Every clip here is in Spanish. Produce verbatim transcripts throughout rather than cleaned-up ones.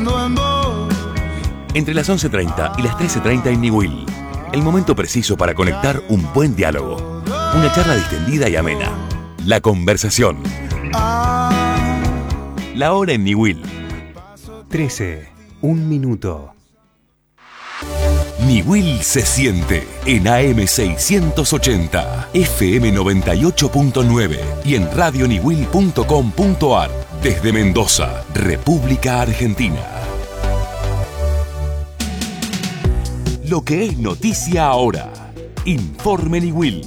pensando en vos. Entre las once treinta y las trece treinta en Niwil. El momento preciso para conectar un buen diálogo. Una charla distendida y amena. La conversación. La hora en Niwil. trece. Un minuto. Niwil se siente en A M seiscientos ochenta, F M noventa y ocho punto nueve y en radio niwil punto com punto ar desde Mendoza, República Argentina. Lo que es noticia ahora. Informe Niwil.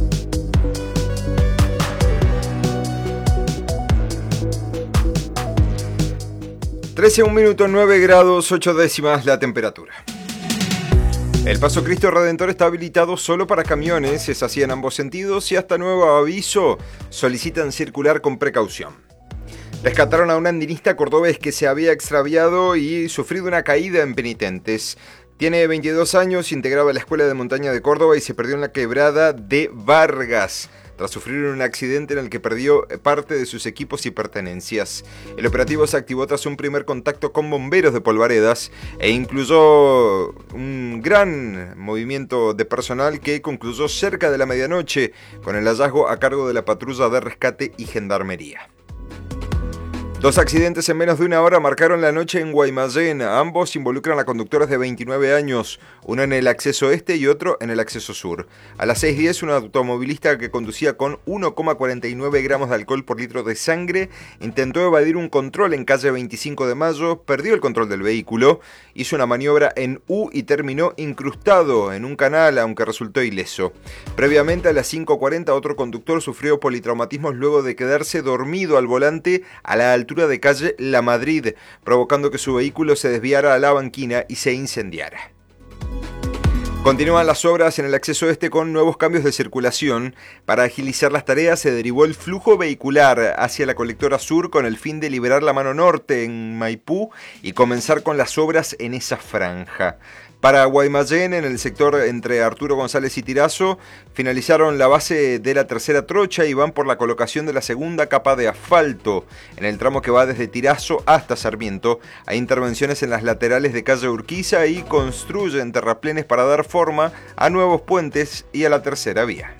trece, un minuto, nueve grados, ocho décimas la temperatura. El Paso Cristo Redentor está habilitado solo para camiones, es así en ambos sentidos y hasta nuevo aviso solicitan circular con precaución. Rescataron a un andinista cordobés que se había extraviado y sufrido una caída en Penitentes. Tiene veintidós años, integraba la Escuela de Montaña de Córdoba y se perdió en la quebrada de Vargas, tras sufrir un accidente en el que perdió parte de sus equipos y pertenencias. El operativo se activó tras un primer contacto con bomberos de Polvaredas e incluyó un gran movimiento de personal que concluyó cerca de la medianoche con el hallazgo a cargo de la patrulla de rescate y gendarmería. Dos accidentes en menos de una hora marcaron la noche en Guaymallén. Ambos involucran a conductores de veintinueve años, uno en el acceso este y otro en el acceso sur. A las seis diez, un automovilista que conducía con uno coma cuarenta y nueve gramos de alcohol por litro de sangre intentó evadir un control en calle veinticinco de mayo, perdió el control del vehículo, hizo una maniobra en U y terminó incrustado en un canal, aunque resultó ileso. Previamente, a las cinco cuarenta, otro conductor sufrió politraumatismos luego de quedarse dormido al volante a la altura de calle La Madrid, provocando que su vehículo se desviara a la banquina y se incendiara. Continúan las obras en el acceso este con nuevos cambios de circulación. Para agilizar las tareas se derivó el flujo vehicular hacia la colectora sur con el fin de liberar la mano norte en Maipú y comenzar con las obras en esa franja. Para Guaymallén, en el sector entre Arturo González y Tirazo, finalizaron la base de la tercera trocha y van por la colocación de la segunda capa de asfalto. En el tramo que va desde Tirazo hasta Sarmiento, hay intervenciones en las laterales de calle Urquiza y construyen terraplenes para dar forma a nuevos puentes y a la tercera vía.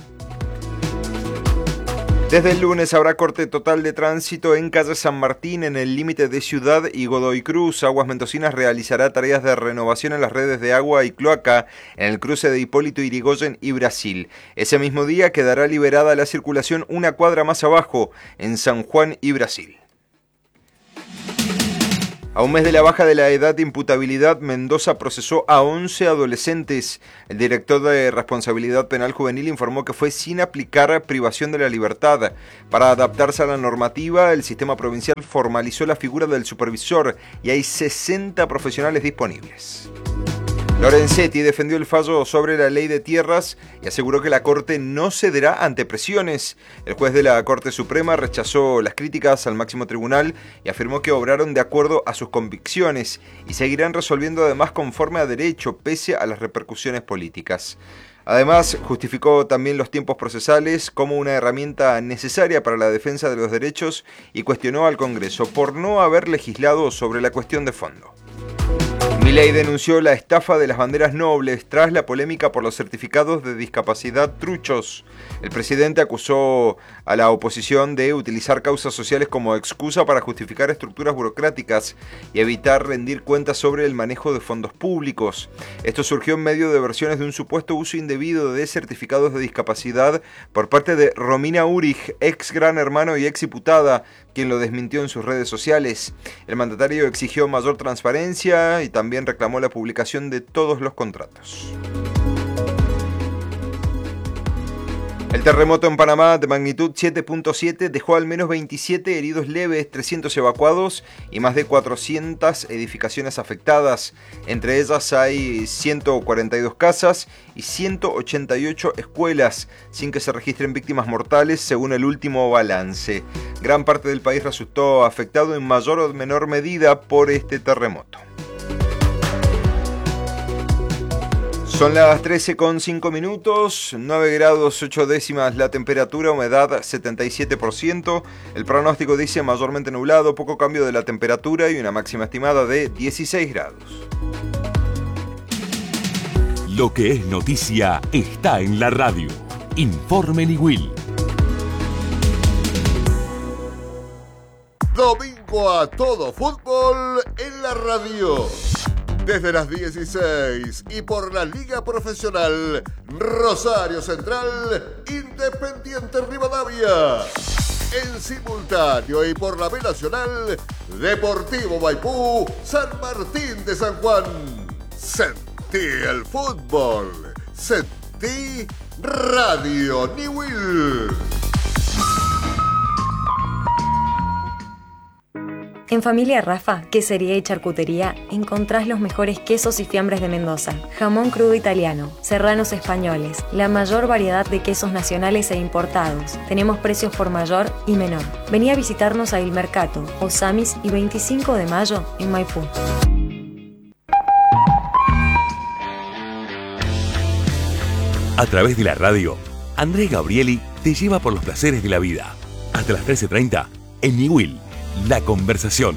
Desde el lunes habrá corte total de tránsito en calle San Martín en el límite de Ciudad y Godoy Cruz. Aguas Mendocinas realizará tareas de renovación en las redes de agua y cloaca en el cruce de Hipólito Yrigoyen y Brasil. Ese mismo día quedará liberada la circulación una cuadra más abajo en San Juan y Brasil. A un mes de la baja de la edad de imputabilidad, Mendoza procesó a once adolescentes. El director de Responsabilidad Penal Juvenil informó que fue sin aplicar privación de la libertad. Para adaptarse a la normativa, el sistema provincial formalizó la figura del supervisor y hay sesenta profesionales disponibles. Lorenzetti defendió el fallo sobre la ley de tierras y aseguró que la Corte no cederá ante presiones. El juez de la Corte Suprema rechazó las críticas al máximo tribunal y afirmó que obraron de acuerdo a sus convicciones y seguirán resolviendo además conforme a derecho, pese a las repercusiones políticas. Además, justificó también los tiempos procesales como una herramienta necesaria para la defensa de los derechos y cuestionó al Congreso por no haber legislado sobre la cuestión de fondo. Milei denunció la estafa de las banderas nobles tras la polémica por los certificados de discapacidad truchos. El presidente acusó a la oposición de utilizar causas sociales como excusa para justificar estructuras burocráticas y evitar rendir cuentas sobre el manejo de fondos públicos. Esto surgió en medio de versiones de un supuesto uso indebido de certificados de discapacidad por parte de Romina Urich, ex gran hermano y ex diputada, quien lo desmintió en sus redes sociales. El mandatario exigió mayor transparencia y también reclamó la publicación de todos los contratos. El terremoto en Panamá de magnitud siete punto siete dejó al menos veintisiete heridos leves, trescientos evacuados y más de cuatrocientas edificaciones afectadas. Entre ellas hay ciento cuarenta y dos casas y ciento ochenta y ocho escuelas, sin que se registren víctimas mortales según el último balance. Gran parte del país resultó afectado en mayor o menor medida por este terremoto. Son las trece con cinco minutos, nueve grados ocho décimas la temperatura, humedad setenta y siete por ciento. El pronóstico dice mayormente nublado, poco cambio de la temperatura y una máxima estimada de dieciséis grados. Lo que es noticia está en la radio. Informe Niwil. Domingo a todo fútbol en la radio. Desde las dieciséis y por la Liga Profesional Rosario Central, Independiente Rivadavia. En simultáneo y por la B Nacional, Deportivo Maipú, San Martín de San Juan. Sentí el fútbol. Sentí Radio Niwil. En Familia Rafa, quesería y charcutería, encontrás los mejores quesos y fiambres de Mendoza, jamón crudo italiano, serranos españoles, la mayor variedad de quesos nacionales e importados. Tenemos precios por mayor y menor. Vení a visitarnos a Il Mercato, Osamis y veinticinco de mayo en Maipú. A través de la radio, Andrés Gabrieli te lleva por los placeres de la vida. Hasta las trece treinta en Niwil. La conversación.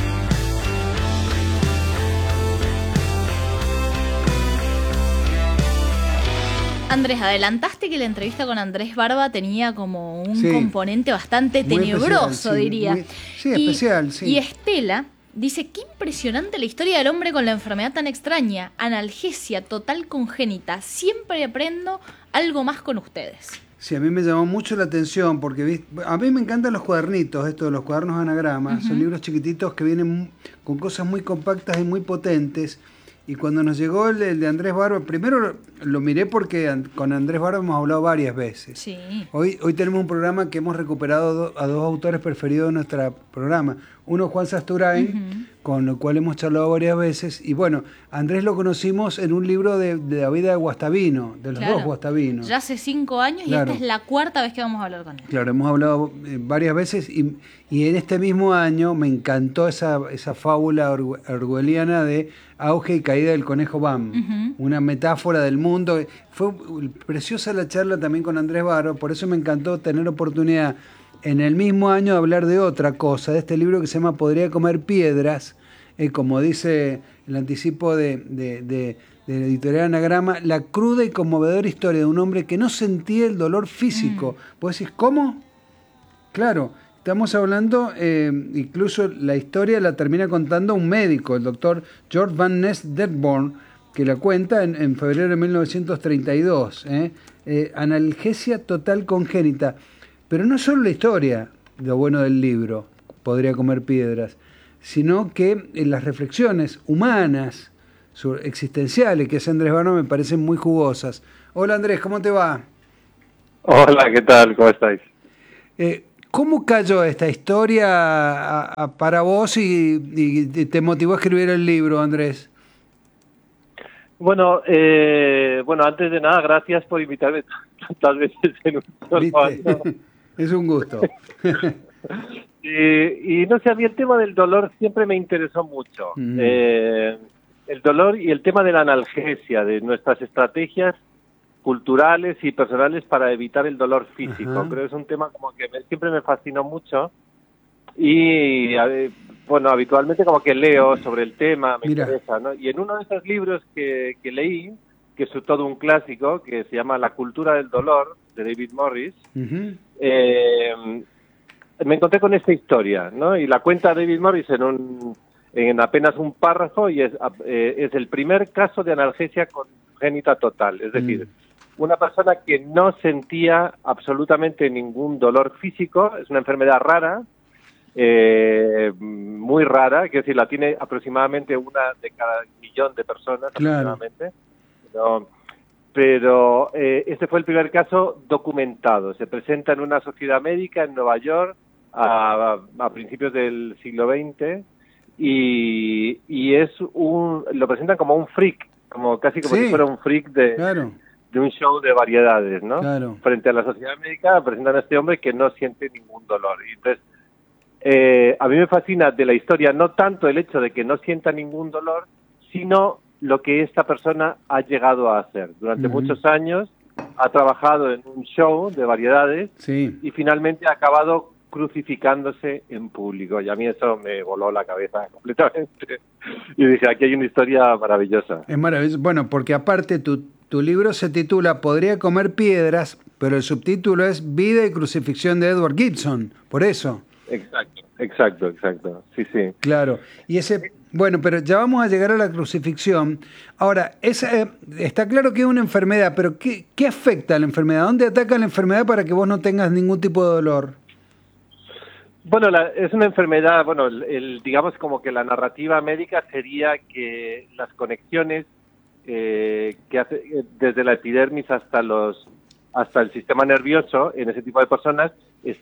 Andrés, adelantaste que la entrevista con Andrés Barba tenía como un sí, componente bastante tenebroso, especial, sí, diría. Muy, sí, y, especial, sí. Y Estela dice, qué impresionante la historia del hombre con la enfermedad tan extraña, analgesia total congénita. Siempre aprendo algo más con ustedes. Sí, a mí me llamó mucho la atención porque a mí me encantan los cuadernitos, esto de los cuadernos anagrama. Uh-huh. Son libros chiquititos que vienen con cosas muy compactas y muy potentes. Y cuando nos llegó el, el de Andrés Barba, primero lo, lo miré porque con Andrés Barba hemos hablado varias veces. Sí. Hoy, hoy tenemos un programa que hemos recuperado do, a dos autores preferidos de nuestro programa. Uno, Juan Sasturain, uh-huh, con el cual hemos charlado varias veces. Y bueno, Andrés lo conocimos en un libro de, de la vida de Guastavino, de los claro, dos Guastavinos. Ya hace cinco años claro, y esta es la cuarta vez que vamos a hablar con él. Claro, hemos hablado eh, varias veces y, y en este mismo año me encantó esa, esa fábula orgu- orwelliana de auge y caída del conejo Bam. Uh-huh. Una metáfora del mundo. Fue preciosa la charla también con Andrés Barba, por eso me encantó tener oportunidad en el mismo año de hablar de otra cosa, de este libro que se llama Podría comer piedras, eh, como dice el anticipo de, de, de, de la editorial Anagrama, la cruda y conmovedora historia de un hombre que no sentía el dolor físico. Mm. ¿Vos decís cómo? Claro, estamos hablando, eh, incluso la historia la termina contando un médico, el doctor George Van Ness Dearborn, que la cuenta en, en febrero de mil novecientos treinta y dos. Eh, eh, analgesia total congénita. Pero no solo la historia, lo bueno del libro, Podría comer piedras, sino que en las reflexiones humanas, existenciales, que hace Andrés Barba, me parecen muy jugosas. Hola Andrés, ¿cómo te va? Hola, ¿qué tal? ¿Cómo estáis? Eh, ¿Cómo cayó esta historia a, a, para vos y, y te motivó a escribir el libro, Andrés? Bueno, eh, bueno, antes de nada, gracias por invitarme tantas veces en un solo año. Es un gusto. y, y no sé, a mí el tema del dolor siempre me interesó mucho. Mm. Eh, el dolor y el tema de la analgesia, de nuestras estrategias culturales y personales para evitar el dolor físico. Ajá. Creo que es un tema como que me, siempre me fascinó mucho. Y, bueno, habitualmente como que leo sobre el tema, me Mira. interesa, ¿no? Y en uno de esos libros que, que leí, que es todo un clásico, que se llama La cultura del dolor, de David Morris, uh-huh. eh, me encontré con esta historia, ¿no? Y la cuenta David Morris en un en apenas un párrafo y es, eh, es el primer caso de analgesia congénita total, es decir, uh-huh. una persona que no sentía absolutamente ningún dolor físico, es una enfermedad rara, eh, muy rara, que es decir, la tiene aproximadamente una de cada millón de personas, claro. aproximadamente, pero, pero eh, este fue el primer caso documentado. Se presenta en una sociedad médica en Nueva York a, a principios del siglo veinte y, y es un lo presentan como un freak, como casi como sí, si fuera un freak de, claro. de un show de variedades, ¿no? Claro. Frente a la sociedad médica presentan a este hombre que no siente ningún dolor. Y entonces, eh, a mí me fascina de la historia no tanto el hecho de que no sienta ningún dolor, sino lo que esta persona ha llegado a hacer. Durante Uh-huh. muchos años ha trabajado en un show de variedades Sí. y finalmente ha acabado crucificándose en público. Y a mí eso me voló la cabeza completamente. Y dije, aquí hay una historia maravillosa. Es maravilloso. Bueno, porque aparte tu, tu libro se titula Podría comer piedras, pero el subtítulo es Vida y crucifixión de Edward Gibson. Por eso. Exacto, exacto, exacto. Sí, sí. Claro. Y ese, bueno, pero ya vamos a llegar a la crucifixión. Ahora, esa, eh, está claro que es una enfermedad, pero ¿qué, ¿qué afecta a la enfermedad? ¿Dónde ataca la enfermedad para que vos no tengas ningún tipo de dolor? Bueno, la, es una enfermedad, bueno, el, el, digamos como que la narrativa médica sería que las conexiones eh, que hace desde la epidermis hasta los hasta el sistema nervioso en ese tipo de personas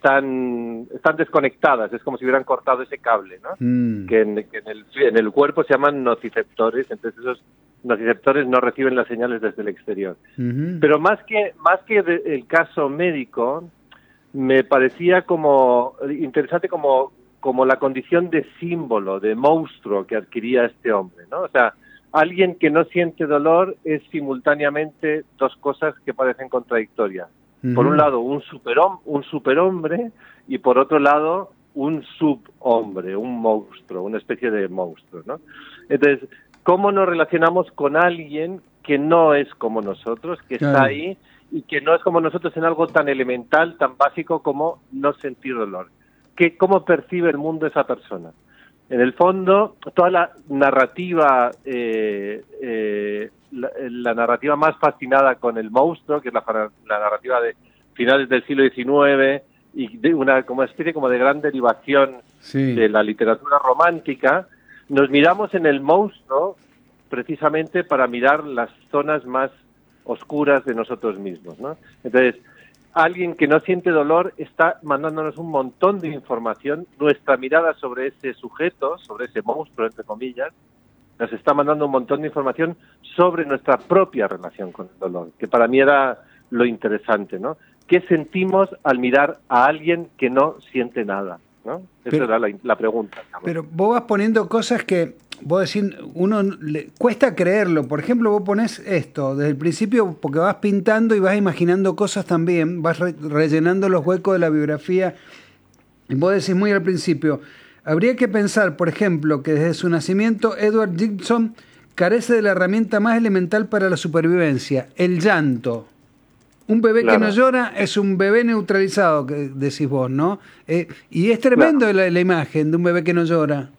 están están desconectadas, es como si hubieran cortado ese cable, ¿no? Mm. Que, en, que en, el, en el cuerpo se llaman nociceptores, entonces esos nociceptores no reciben las señales desde el exterior. Uh-huh. Pero más que más que de, el caso médico, me parecía como interesante como como la condición de símbolo, de monstruo que adquiría este hombre, ¿no? O sea, alguien que no siente dolor es simultáneamente dos cosas que parecen contradictorias. Uh-huh. Por un lado, un superhom- un superhombre y por otro lado, un subhombre, un monstruo, una especie de monstruo, ¿no? Entonces, ¿cómo nos relacionamos con alguien que no es como nosotros, que claro. está ahí y que no es como nosotros en algo tan elemental, tan básico como no sentir dolor? ¿Qué, ¿Cómo percibe el mundo esa persona? En el fondo, toda la narrativa, eh, eh, la, la narrativa más fascinada con el monstruo, que es la, la narrativa de finales del siglo diecinueve y de una como especie como de gran derivación sí. de la literatura romántica, nos miramos en el monstruo precisamente para mirar las zonas más oscuras de nosotros mismos, ¿no? Entonces, alguien que no siente dolor está mandándonos un montón de información. Nuestra mirada sobre ese sujeto, sobre ese monstruo, entre comillas, nos está mandando un montón de información sobre nuestra propia relación con el dolor, que para mí era lo interesante, ¿no? ¿Qué sentimos al mirar a alguien que no siente nada? ¿No? Esa pero, era la, la pregunta. ¿No? Pero vos vas poniendo cosas que, vos decís, uno le cuesta creerlo. Por ejemplo, vos ponés esto desde el principio porque vas pintando y vas imaginando cosas también, vas re rellenando los huecos de la biografía. Y vos decís muy al principio, habría que pensar, por ejemplo, que desde su nacimiento Edward Gibson carece de la herramienta más elemental para la supervivencia, el llanto. Un bebé claro. que no llora es un bebé neutralizado, que decís vos, ¿no? Eh, y es tremendo claro. la, la imagen de un bebé que no llora.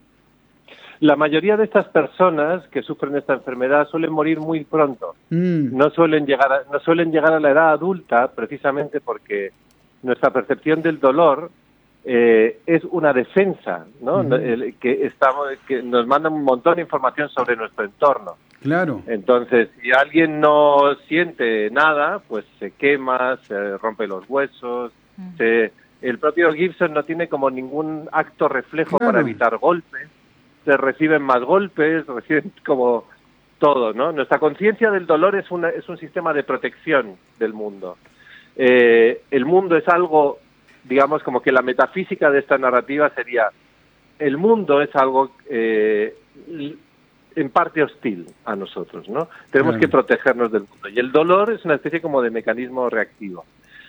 La mayoría de estas personas que sufren esta enfermedad suelen morir muy pronto. Mm. No suelen llegar a, no suelen llegar a la edad adulta precisamente porque nuestra percepción del dolor eh, es una defensa, ¿no? Mm. El, que, estamos, que nos manda un montón de información sobre nuestro entorno. Claro. Entonces, si alguien no siente nada, pues se quema, se rompe los huesos. Mm. Se, el propio Gibson no tiene como ningún acto reflejo claro. para evitar golpes. Se reciben más golpes, reciben como todo, ¿no? Nuestra conciencia del dolor es, una, es un sistema de protección del mundo. Eh, el mundo es algo, digamos, como que la metafísica de esta narrativa sería, el mundo es algo eh, en parte hostil a nosotros, ¿no? Tenemos claro. que protegernos del mundo. Y el dolor es una especie como de mecanismo reactivo.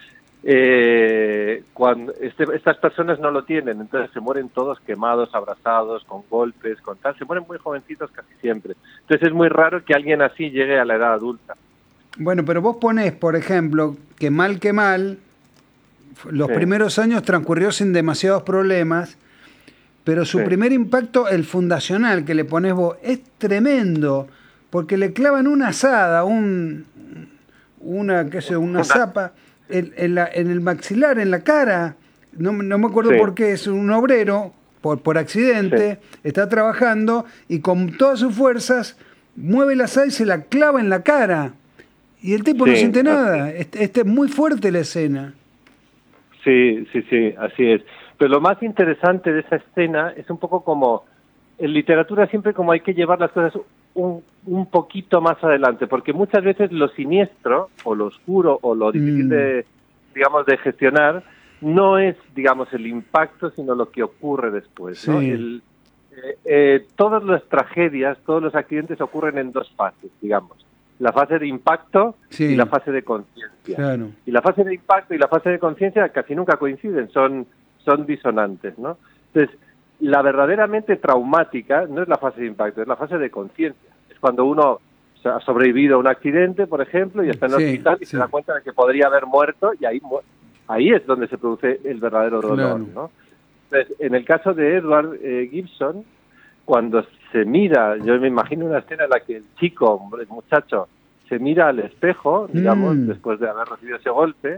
Eh, cuando este, estas personas no lo tienen, entonces se mueren todos quemados, abrazados, con golpes, con tal, se mueren muy jovencitos casi siempre. Entonces es muy raro que alguien así llegue a la edad adulta. Bueno, pero vos ponés, por ejemplo, que mal que mal, los sí. primeros años transcurrió sin demasiados problemas, pero su sí. primer impacto, el fundacional que le ponés vos, es tremendo, porque le clavan una asada, un, una, qué sé, una, una zapa... En, en, la, en el maxilar, en la cara, no, no me acuerdo sí. por qué, es un obrero, por, por accidente, sí. está trabajando y con todas sus fuerzas mueve la sal y se la clava en la cara. Y el tipo sí, no siente nada. Este, este es muy fuerte la escena. Sí, sí, sí, así es. Pero lo más interesante de esa escena es un poco como, en literatura siempre como hay que llevar las cosas un, un poquito más adelante, porque muchas veces lo siniestro, o lo oscuro, o lo difícil mm. de, digamos, de gestionar, no es, digamos, el impacto, sino lo que ocurre después, sí. ¿no? El, eh, eh, todas las tragedias, todos los accidentes ocurren en dos fases, digamos. La fase de impacto sí. y la fase de conciencia. Claro. Y la fase de impacto y la fase de conciencia casi nunca coinciden, son, son disonantes, ¿no? Entonces, la verdaderamente traumática no es la fase de impacto, es la fase de conciencia. Es cuando uno ha sobrevivido a un accidente, por ejemplo, y está en el sí, hospital y sí. se da cuenta de que podría haber muerto, y ahí ahí es donde se produce el verdadero dolor, claro. ¿no? Entonces, en el caso de Edward eh, Gibson, cuando se mira, yo me imagino una escena en la que el chico, el muchacho, se mira al espejo, digamos, mm. después de haber recibido ese golpe,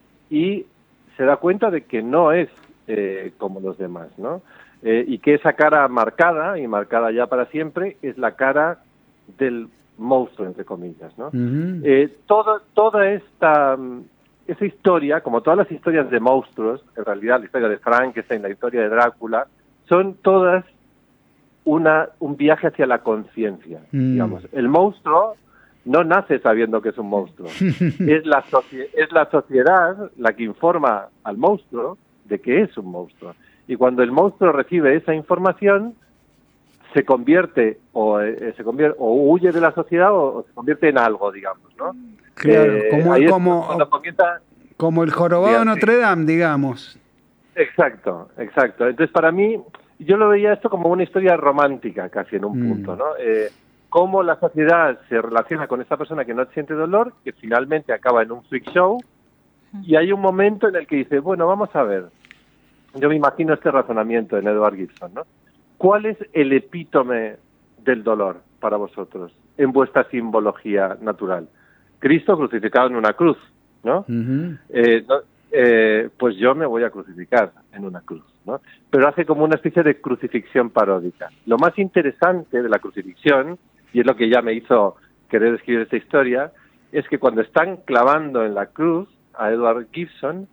y se da cuenta de que no es eh, como los demás, ¿no? Eh, y que esa cara marcada, y marcada ya para siempre, es la cara del monstruo, entre comillas, ¿no? Mm. Eh, todo, toda esta... Esa historia, como todas las historias de monstruos, en realidad la historia de Frankenstein, la historia de Drácula, son todas una un viaje hacia la conciencia, mm. digamos. El monstruo no nace sabiendo que es un monstruo. es, la es la sociedad la que informa al monstruo de que es un monstruo. Y cuando el monstruo recibe esa información, se convierte o eh, se convierte o huye de la sociedad o, o se convierte en algo, digamos, ¿no? Claro, eh, como, como, comienza, como el jorobado de Notre Dame, digamos. Exacto, exacto. Entonces, para mí, yo lo veía esto como una historia romántica, casi en un mm. punto, ¿no? Eh, cómo la sociedad se relaciona con esta persona que no siente dolor, que finalmente acaba en un freak show, y hay un momento en el que dice, bueno, vamos a ver. Yo me imagino este razonamiento en Edward Gibson, ¿no? ¿Cuál es el epítome del dolor para vosotros en vuestra simbología natural? Cristo crucificado en una cruz, ¿no? Uh-huh. eh, no eh, pues yo me voy a crucificar en una cruz, ¿no? Pero hace como una especie de crucifixión paródica. Lo más interesante de la crucifixión, y es lo que ya me hizo querer escribir esta historia, es que cuando están clavando en la cruz a Edward Gibson,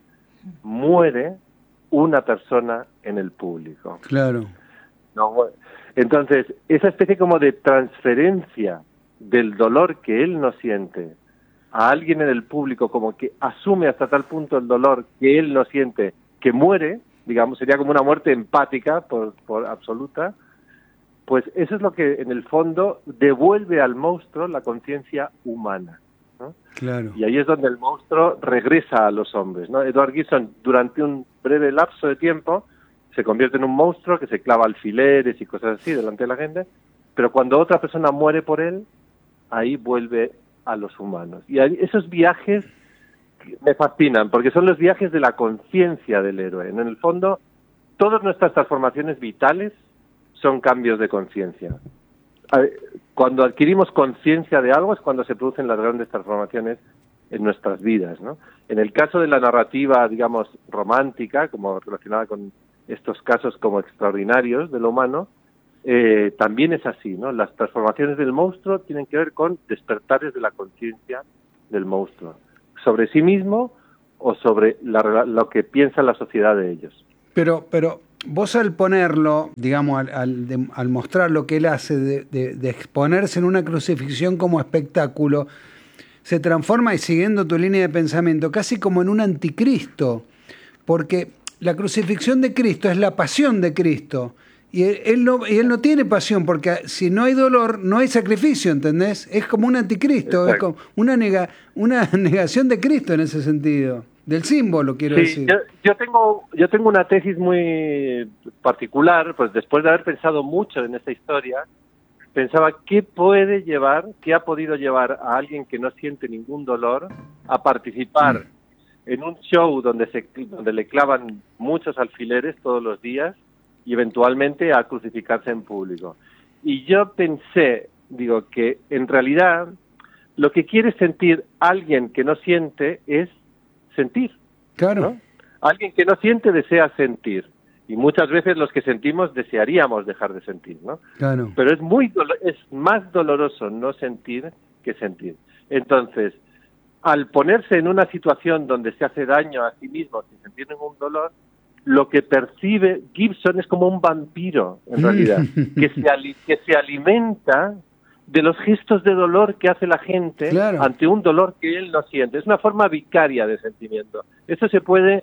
muere una persona en el público. Claro. No, entonces, esa especie como de transferencia del dolor que él no siente a alguien en el público, como que asume hasta tal punto el dolor que él no siente, que muere, digamos, sería como una muerte empática por, por absoluta, pues eso es lo que en el fondo devuelve al monstruo la conciencia humana, ¿no? Claro. Y ahí es donde el monstruo regresa a los hombres, ¿no? Edward Gibson, durante un breve lapso de tiempo, se convierte en un monstruo que se clava alfileres y cosas así delante de la gente, pero cuando otra persona muere por él, ahí vuelve a los humanos. Y esos viajes me fascinan, porque son los viajes de la conciencia del héroe. En el fondo, todas nuestras transformaciones vitales son cambios de conciencia. Cuando adquirimos conciencia de algo es cuando se producen las grandes transformaciones en nuestras vidas, ¿no? En el caso de la narrativa, digamos, romántica, como relacionada con estos casos como extraordinarios de lo humano, eh, también es así, ¿no? Las transformaciones del monstruo tienen que ver con despertares de la conciencia del monstruo, sobre sí mismo o sobre la, lo que piensa la sociedad de ellos. Pero, pero vos al ponerlo, digamos, al, al, de, al mostrar lo que él hace, de, de, de exponerse en una crucifixión como espectáculo, se transforma, y siguiendo tu línea de pensamiento, casi como en un anticristo, porque la crucifixión de Cristo es la pasión de Cristo, y él, él, no, y él no tiene pasión, porque si no hay dolor, no hay sacrificio, ¿entendés? Es como un anticristo, exacto. Es como una, nega, una negación de Cristo en ese sentido, del símbolo, quiero sí, decir. Yo, yo, tengo, yo tengo una tesis muy particular, pues después de haber pensado mucho en esta historia, pensaba qué puede llevar, qué ha podido llevar a alguien que no siente ningún dolor a participar mm. en un show donde se donde le clavan muchos alfileres todos los días y eventualmente a crucificarse en público. Y yo pensé, digo, que en realidad lo que quiere sentir alguien que no siente es sentir. Claro. ¿No? Alguien que no siente desea sentir. Y muchas veces los que sentimos desearíamos dejar de sentir, ¿no? Claro. Pero es muy dolo- es más doloroso no sentir que sentir. Entonces, al ponerse en una situación donde se hace daño a sí mismo sin sentir ningún dolor, lo que percibe Gibson es como un vampiro, en realidad, que se ali- que se alimenta de los gestos de dolor que hace la gente, claro, ante un dolor que él no siente. Es una forma vicaria de sentimiento. Esto se puede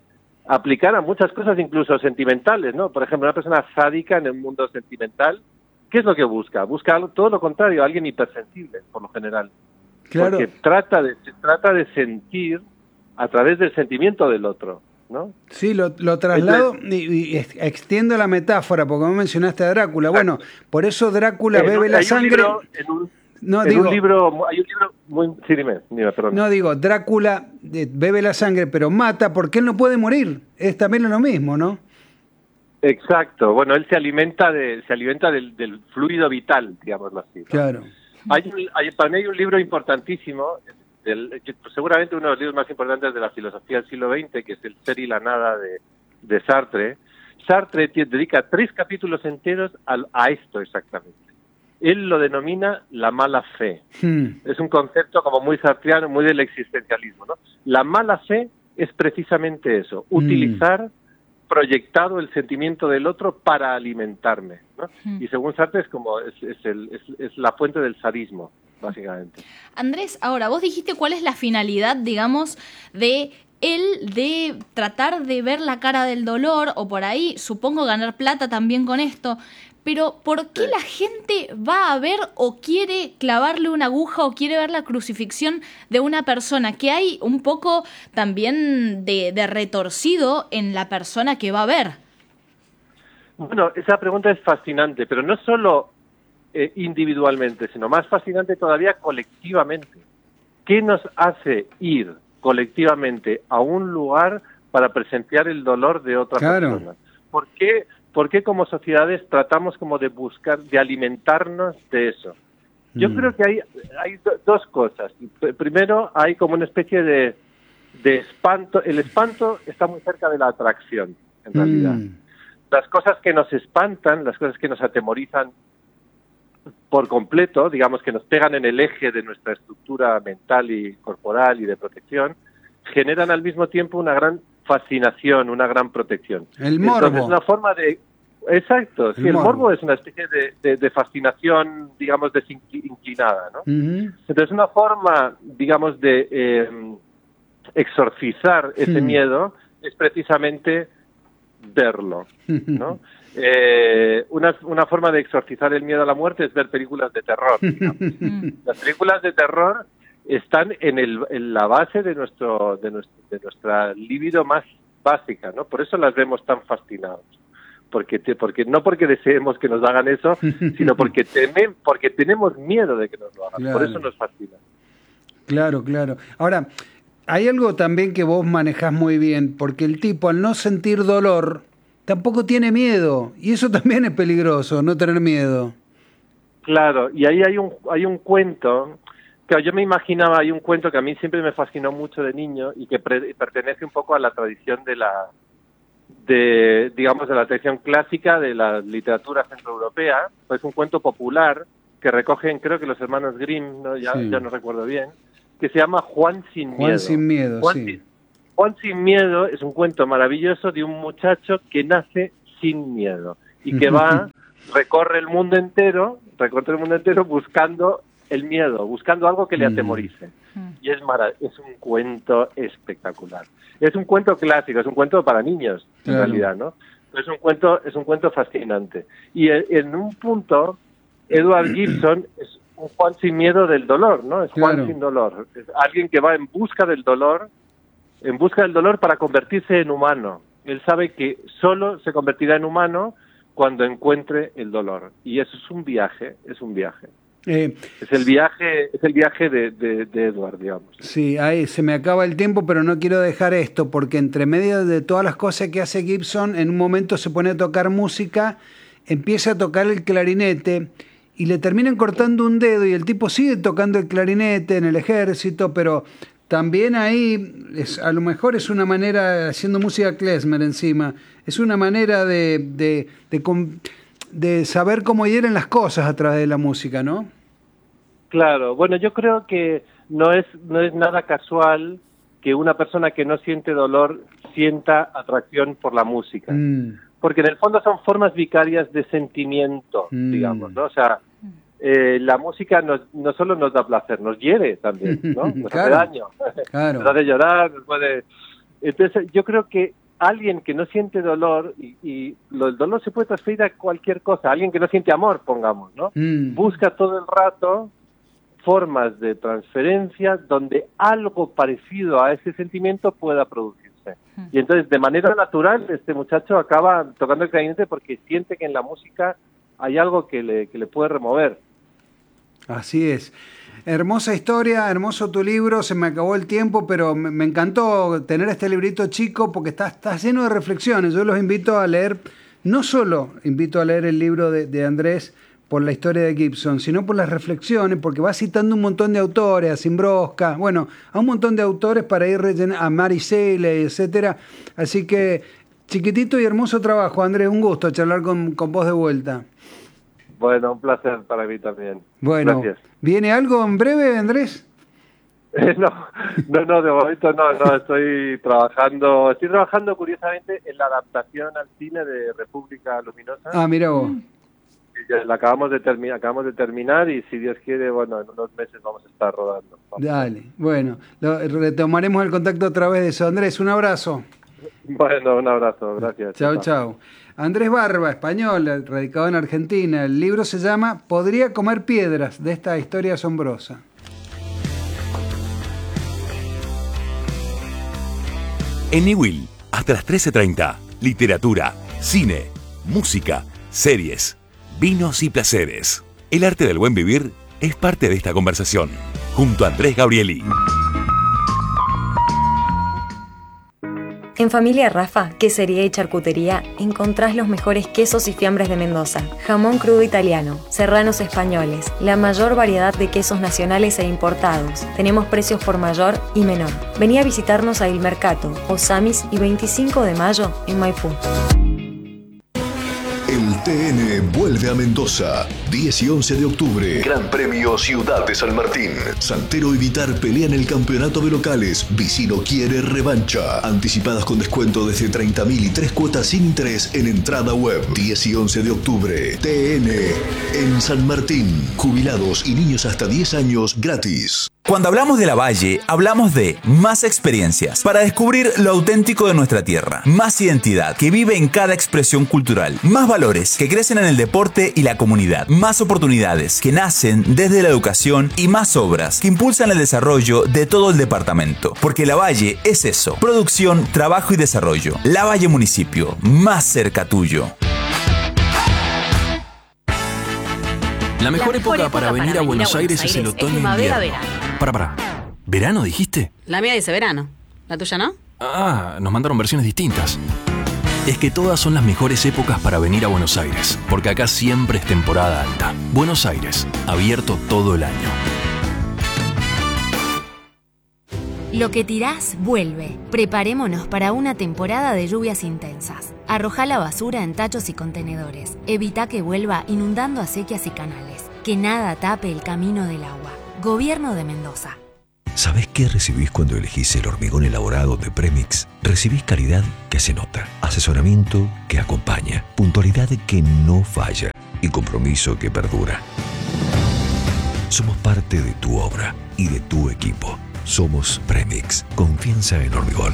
aplicar a muchas cosas, incluso sentimentales, ¿no? Por ejemplo, una persona sádica en el mundo sentimental, ¿qué es lo que busca? Busca algo, todo lo contrario, alguien hipersensible, por lo general. Claro. Porque trata de, trata de sentir a través del sentimiento del otro, ¿no? Sí, lo, lo traslado y, y extiendo la metáfora, porque me mencionaste a Drácula. Bueno, por eso Drácula en bebe un, la hay sangre... Un libro, en un, no, en digo, un libro, hay un libro muy... Sí, dime, dime, perdón. No, digo, Drácula eh, bebe la sangre, pero mata porque él no puede morir. Es también lo mismo, ¿no? Exacto. Bueno, él se alimenta de se alimenta del, del fluido vital, digámoslo así, ¿no? Claro. Hay, un, hay para mí hay un libro importantísimo, del, seguramente uno de los libros más importantes de la filosofía del siglo veinte, que es El ser y la nada de, de Sartre. Sartre dedica tres capítulos enteros a, a esto exactamente. Él lo denomina la mala fe. Hmm. Es un concepto como muy sartriano, muy del existencialismo, ¿no? La mala fe es precisamente eso, utilizar hmm. proyectado el sentimiento del otro para alimentarme, ¿no? Hmm. Y según Sartre es como es, es, el, es, es la fuente del sadismo, básicamente. Andrés, ahora, vos dijiste cuál es la finalidad, digamos, de él de tratar de ver la cara del dolor, o por ahí, supongo, ganar plata también con esto. Pero ¿por qué la gente va a ver o quiere clavarle una aguja o quiere ver la crucifixión de una persona? Que hay un poco también de, de retorcido en la persona que va a ver. Bueno, esa pregunta es fascinante, pero no solo eh, individualmente, sino más fascinante todavía colectivamente. ¿Qué nos hace ir colectivamente a un lugar para presenciar el dolor de otra claro. persona? ¿Por qué? ¿Por qué como sociedades tratamos como de buscar, de alimentarnos de eso? Yo mm. creo que hay, hay do, dos cosas. Primero, hay como una especie de, de espanto. El espanto está muy cerca de la atracción, en realidad. Mm. Las cosas que nos espantan, las cosas que nos atemorizan por completo, digamos que nos pegan en el eje de nuestra estructura mental y corporal y de protección, generan al mismo tiempo una gran fascinación, una gran protección. El morbo. Entonces, una forma de... Exacto, sí, el, el morbo. morbo es una especie de, de, de fascinación, digamos, desinclinada, ¿no? Uh-huh. Entonces, una forma, digamos, de eh, exorcizar ese uh-huh. miedo es precisamente verlo, ¿no? Uh-huh. Eh, una, una forma de exorcizar el miedo a la muerte es ver películas de terror, digamos. Las películas de terror están en, el, en la base de nuestro, de nuestro de nuestra libido más básica, ¿no? Por eso las vemos tan fascinados, porque te, porque no porque deseemos que nos hagan eso, sino porque temen, porque tenemos miedo de que nos lo hagan. Claro. Por eso nos fascina. Claro, claro. Ahora, hay algo también que vos manejás muy bien, porque el tipo al no sentir dolor tampoco tiene miedo, y eso también es peligroso, no tener miedo. Claro, y ahí hay un hay un cuento. Claro, yo me imaginaba, hay un cuento que a mí siempre me fascinó mucho de niño y que pre- pertenece un poco a la tradición de la, de digamos, de la tradición clásica de la literatura centroeuropea. Es un cuento popular que recogen, creo que los hermanos Grimm, ¿no? ya, sí. ya no recuerdo bien, que se llama Juan sin Juan miedo. Juan sin miedo, Juan sí. Sin, Juan sin miedo es un cuento maravilloso de un muchacho que nace sin miedo y que va, recorre el mundo entero, recorre el mundo entero buscando el miedo, buscando algo que le atemorice. Mm. Y es marav- es un cuento espectacular. Es un cuento clásico, es un cuento para niños, en claro. realidad, ¿no? Es un cuento, es un cuento fascinante. Y en un punto, Edward Gibson es un Juan sin miedo del dolor, ¿no? Es Juan claro. sin dolor. Es alguien que va en busca del dolor, en busca del dolor para convertirse en humano. Él sabe que solo se convertirá en humano cuando encuentre el dolor. Y eso es un viaje, es un viaje. Eh, es el viaje, es el viaje de, de, de Edward, digamos. Sí, ahí se me acaba el tiempo, pero no quiero dejar esto, porque entre medio de todas las cosas que hace Gibson, en un momento se pone a tocar música, empieza a tocar el clarinete y le terminan cortando un dedo y el tipo sigue tocando el clarinete en el ejército, pero también ahí es, a lo mejor es una manera, haciendo música klezmer encima, es una manera de, de, de, de saber cómo hieren las cosas a través de la música, ¿no? Claro, bueno, yo creo que no es no es nada casual que una persona que no siente dolor sienta atracción por la música, mm. porque en el fondo son formas vicarias de sentimiento, mm. digamos, ¿no? O sea, eh, la música nos, no solo nos da placer, nos hiere también, ¿no? Nos claro, hace daño, claro. nos hace llorar, nos puede... Entonces, yo creo que alguien que no siente dolor, y, y lo, el dolor se puede transferir a cualquier cosa, alguien que no siente amor, pongamos, ¿no? Mm. Busca todo el rato formas de transferencia donde algo parecido a ese sentimiento pueda producirse. Mm. Y entonces, de manera natural, este muchacho acaba tocando el clarinete porque siente que en la música hay algo que le, que le puede remover. Así es. Hermosa historia, hermoso tu libro, se me acabó el tiempo, pero me, me encantó tener este librito chico porque está, está lleno de reflexiones. Yo los invito a leer, no solo invito a leer el libro de, de Andrés por la historia de Gibson, sino por las reflexiones, porque va citando un montón de autores, a Zimbroska, bueno, a un montón de autores para ir rellenando, a Mary Shelley, etcétera. Así que, chiquitito y hermoso trabajo, Andrés, un gusto charlar con, con vos de vuelta. Bueno, un placer para mí también. Bueno, gracias. ¿Viene algo en breve, Andrés? Eh, no, no, no, de momento no, no, estoy trabajando, estoy trabajando curiosamente en la adaptación al cine de República Luminosa. Ah, mira vos. Ya la acabamos de terminar, acabamos de terminar y si Dios quiere, bueno, en unos meses vamos a estar rodando. Vamos. Dale, bueno, lo, retomaremos el contacto otra vez de eso. Andrés, un abrazo. Bueno, un abrazo, gracias. Chao, chao. Andrés Barba, español, radicado en Argentina. El libro se llama Podría comer piedras, de esta historia asombrosa. En Niwil, hasta las trece treinta, literatura, cine, música, series, vinos y placeres. El arte del buen vivir es parte de esta conversación. Junto a Andrés Gabrieli. En Familia Rafa, Quesería y Charcutería, encontrás los mejores quesos y fiambres de Mendoza, jamón crudo italiano, serranos españoles, la mayor variedad de quesos nacionales e importados. Tenemos precios por mayor y menor. Vení a visitarnos a Il Mercato, Osamis y veinticinco de mayo en Maipú. El T N vuelve a Mendoza, diez y once de octubre. Gran Premio Ciudad de San Martín. Santero y Vitar pelean el campeonato de locales. Vicino quiere revancha. Anticipadas con descuento desde treinta mil y tres cuotas sin interés en entrada web. diez y once de octubre. T N en San Martín. Jubilados y niños hasta diez años gratis. Cuando hablamos de La Valle, hablamos de más experiencias para descubrir lo auténtico de nuestra tierra, más identidad que vive en cada expresión cultural, más valores que crecen en el deporte y la comunidad, más oportunidades que nacen desde la educación y más obras que impulsan el desarrollo de todo el departamento. Porque La Valle es eso, producción, trabajo y desarrollo. La Valle Municipio, más cerca tuyo. La mejor, La mejor época, época para, para venir, venir a Buenos, a Buenos Aires, Aires es el otoño e invierno. Verano. Para, para. ¿Verano dijiste? La mía dice verano. ¿La tuya no? Ah, nos mandaron versiones distintas. Es que todas son las mejores épocas para venir a Buenos Aires, porque acá siempre es temporada alta. Buenos Aires, abierto todo el año. Lo que tirás, vuelve. Preparémonos para una temporada de lluvias intensas. Arrojá la basura en tachos y contenedores. Evita que vuelva inundando acequias y canales. Que nada tape el camino del agua. Gobierno de Mendoza. ¿Sabés qué recibís cuando elegís el hormigón elaborado de Premix? Recibís calidad que se nota, asesoramiento que acompaña, puntualidad que no falla y compromiso que perdura. Somos parte de tu obra y de tu equipo. Somos Premix. Confianza en hormigón.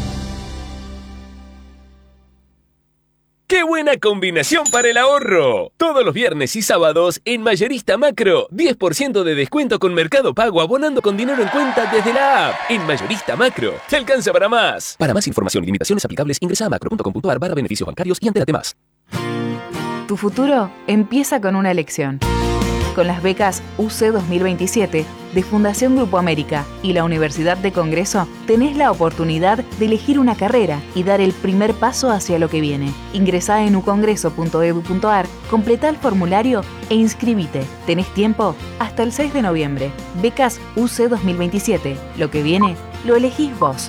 ¡Qué buena combinación para el ahorro! Todos los viernes y sábados en Mayorista Macro, diez por ciento de descuento con Mercado Pago abonando con dinero en cuenta desde la app. En Mayorista Macro, te alcanza para más. Para más información y limitaciones aplicables, ingresa a macro punto com punto ar barra beneficios bancarios y entérate más. Tu futuro empieza con una elección. Con las becas U C dos mil veintisiete de Fundación Grupo América y la Universidad de Congreso, tenés la oportunidad de elegir una carrera y dar el primer paso hacia lo que viene. Ingresá en u congreso punto edu punto ar, completá el formulario e inscribite. Tenés tiempo hasta el seis de noviembre. Becas U C dos mil veintisiete. Lo que viene, lo elegís vos.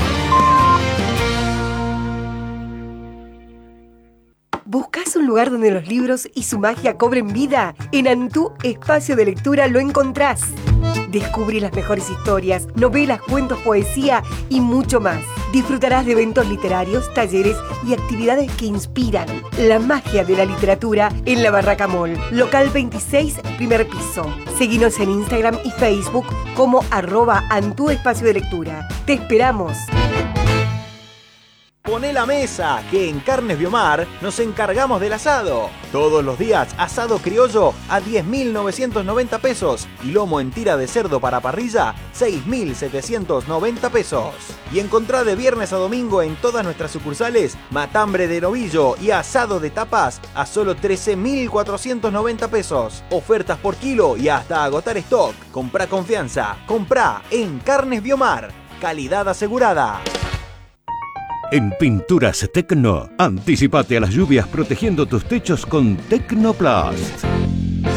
¿Buscas un lugar donde los libros y su magia cobren vida? En Antú Espacio de Lectura lo encontrás. Descubrí las mejores historias, novelas, cuentos, poesía y mucho más. Disfrutarás de eventos literarios, talleres y actividades que inspiran la magia de la literatura en la Barraca Mall, local veintiséis, primer piso. Seguinos en Instagram y Facebook como arroba Antú Espacio de Lectura. ¡Te esperamos! poné la mesa, que en Carnes Biomar nos encargamos del asado. Todos los días, asado criollo a diez mil novecientos noventa pesos y lomo en tira de cerdo para parrilla, seis mil setecientos noventa pesos. Y encontrá de viernes a domingo en todas nuestras sucursales matambre de novillo y asado de tapas a solo trece mil cuatrocientos noventa pesos. Ofertas por kilo y hasta agotar stock. Comprá confianza, comprá en Carnes Biomar. Calidad asegurada. En Pinturas Tecno, anticipate a las lluvias protegiendo tus techos con Tecnoplast.